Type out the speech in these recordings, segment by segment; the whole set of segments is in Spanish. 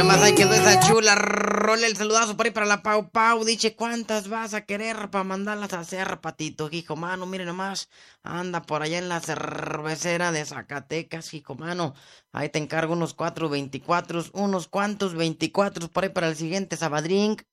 Nomás hay que ver esa chula rola. El saludazo por ahí para la Pau Pau. Dice, ¿cuántas vas a querer para mandarlas a hacer, patito? Hijo mano, mire nomás. Anda por allá en la cervecera de Zacatecas, hijo mano. Ahí te encargo unos 424, unos cuantos 24 por ahí para el siguiente sabadrink.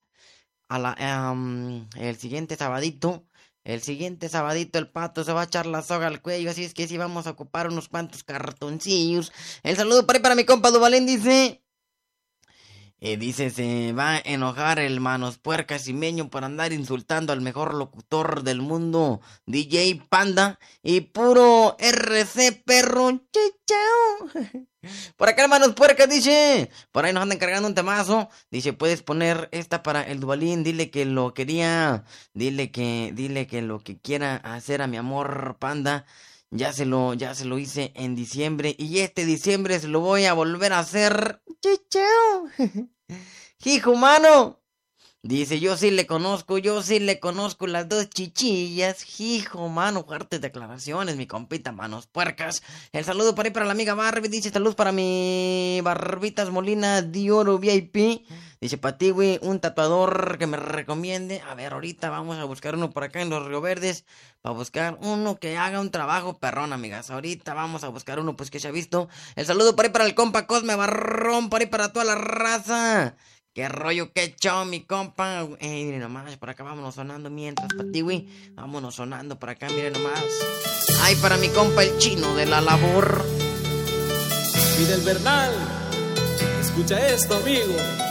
El siguiente sabadito. El siguiente sabadito el pato se va a echar la soga al cuello. Así es que sí vamos a ocupar unos cuantos cartoncillos. El saludo por ahí para mi compa Duvalín, dice... dice, se va a enojar el Manos Puercas Cimeño por andar insultando al mejor locutor del mundo, DJ Panda, y puro RC perro. Chao. Por acá el Manos Puercas dice, por ahí nos andan cargando un temazo. Dice, puedes poner esta para el Duvalín, dile que lo quería, dile que lo que quiera hacer a mi amor Panda. Ya se lo hice en diciembre y este diciembre se lo voy a volver a hacer. Chao. Hijo mano. Dice, yo sí le conozco las dos chichillas. Hijo mano, fuertes declaraciones, mi compita Manos Puercas. El saludo por ahí para la amiga Barbie. Dice, saludos para mi Barbitas Molina de Oro VIP. Dice, para ti, güey, un tatuador que me recomiende. A ver, ahorita vamos a buscar uno por acá en los Río Verdes. Para buscar uno que haga un trabajo perrón, amigas. Ahorita vamos a buscar uno, pues, que se ha visto. El saludo por ahí para el compa Cosme Barrón. Por ahí para toda la raza. Qué rollo, qué show, mi compa. Miren nomás, por acá vámonos sonando mientras, para ti, güey. Vámonos sonando por acá, miren nomás. Ay, para mi compa el chino de la labor. Fidel Bernal, escucha esto, amigo.